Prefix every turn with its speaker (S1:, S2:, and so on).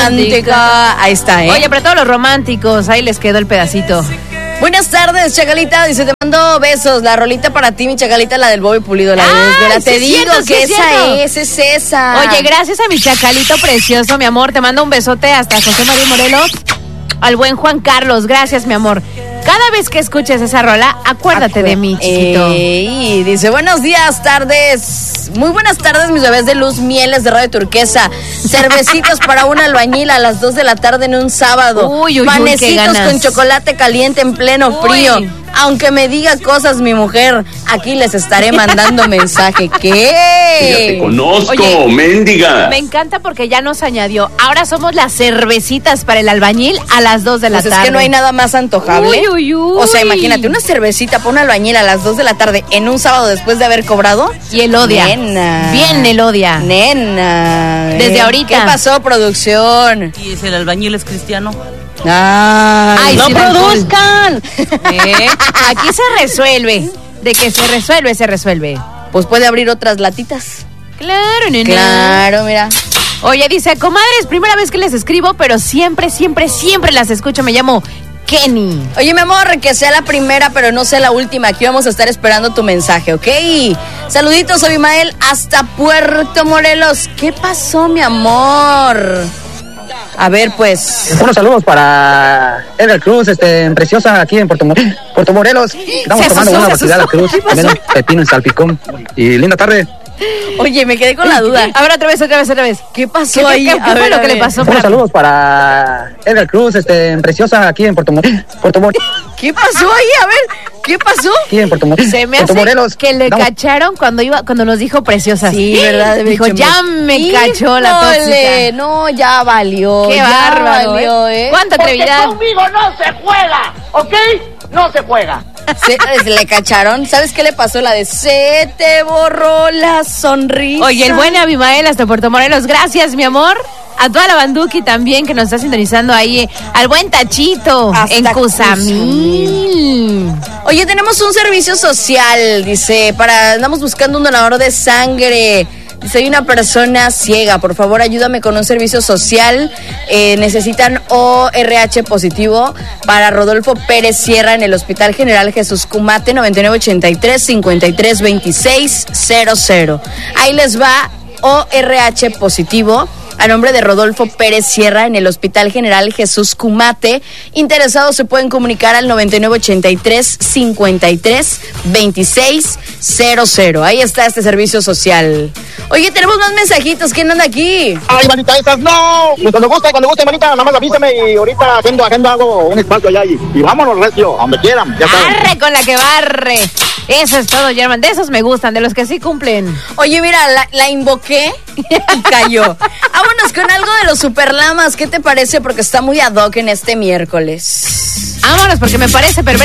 S1: romántica. Ahí está, ¿eh?
S2: Oye, para todos los románticos, ahí les quedó el pedacito.
S1: Buenas tardes, Chacalita. Dice, te mando besos. La rolita para ti, mi Chacalita, la del Bobby Pulido. La de la te digo que esa es esa.
S2: Oye, gracias a mi Chacalito precioso, mi amor. Te mando un besote hasta José María Morelos. Al buen Juan Carlos. Gracias, mi amor. Cada vez que escuches esa rola, acuérdate de mí, chiquito.
S1: Dice, buenos días, tardes. Muy buenas tardes, mis bebés de luz, mieles de Radio Turquesa. Cervecitos para un albañil a las 2 de la tarde en un sábado. Panecitos con chocolate caliente en pleno frío. Aunque me diga cosas mi mujer, aquí les estaré mandando mensaje. ¿Qué?
S3: Ya te conozco, oye, mendiga.
S2: Me encanta porque ya nos añadió. Ahora somos las cervecitas para el albañil a las 2 de la tarde.
S1: Es que no hay nada más antojable. O sea, imagínate, una cervecita para un albañil a las 2 de la tarde en un sábado después de haber cobrado.
S2: Y el odia.
S1: Nena.
S2: Bien el odia.
S1: Nena.
S2: Desde ahorita.
S1: ¿Qué pasó, producción?
S4: ¿Y si el albañil es cristiano?
S1: ¡Ay,
S2: no
S1: sí,
S2: produzcan! Aquí se resuelve. De que se resuelve, se resuelve.
S1: Pues puede abrir otras latitas.
S2: Claro, nena.
S1: Claro, mira.
S2: Oye, dice, comadres, primera vez que les escribo, pero siempre las escucho. Me llamo Kenny.
S1: Oye, mi amor, que sea la primera, pero no sea la última. Aquí vamos a estar esperando tu mensaje, ¿ok? Saluditos, soy Abimael, hasta Puerto Morelos. ¿Qué pasó, mi amor? A ver, pues.
S5: Unos saludos para Edgar Cruz, preciosa, aquí en Puerto Morelos. Estamos tomando una batida de Cruz, también un pepino en salpicón. Y linda tarde.
S1: Oye, me quedé con la duda.
S2: A ver, otra vez. ¿Qué pasó ahí? ¿Qué fue lo que le pasó?
S5: Unos saludos para Edgar Cruz, preciosa, aquí en Puerto Morelos.
S1: ¿Qué pasó ahí? A ver, ¿qué pasó?
S5: Aquí en Puerto Morelos.
S2: Se me hace
S5: Morelos.
S2: Que le cacharon cuando nos dijo preciosa.
S1: Sí, ¿verdad?
S2: Dijo, ya me cachó la tóxica.
S1: No, ya valió.
S2: Qué bárbaro,
S1: valió,
S2: ¿Cuánta atrevidad?
S6: Porque conmigo no se juega, ¿ok? No se juega.
S1: Le cacharon. ¿Sabes qué le pasó? La de se te borró la sonrisa.
S2: Oye, el buen Abimael hasta Puerto Morelos. Gracias, mi amor. A toda la banduki también que nos está sintonizando ahí. Al buen Tachito hasta en Cusamil.
S1: Oye, tenemos un servicio social. Dice, andamos buscando un donador de sangre. Soy una persona ciega, por favor ayúdame con un servicio social. Necesitan ORH positivo para Rodolfo Pérez Sierra en el Hospital General Jesús Cumate, 9983-532600. Ahí les va ORH positivo a nombre de Rodolfo Pérez Sierra en el Hospital General Jesús Cumate. Interesados se pueden comunicar al 9983-532600. Ahí está este servicio social. Oye, tenemos más mensajitos. ¿Quién anda aquí?
S7: Ay, manita, esas no. Cuando guste, manita, nada más avísame y ahorita agendo hago un espacio allá y vámonos, recio, a donde quieran. Ya saben.
S2: Arre con la que barre. Eso es todo, German. De esos me gustan, de los que sí cumplen.
S1: Oye, mira, la invoqué y cayó. Vámonos con algo de los Superlamas. ¿Qué te parece? Porque está muy ad hoc en este miércoles.
S2: Vámonos, porque me parece perverso.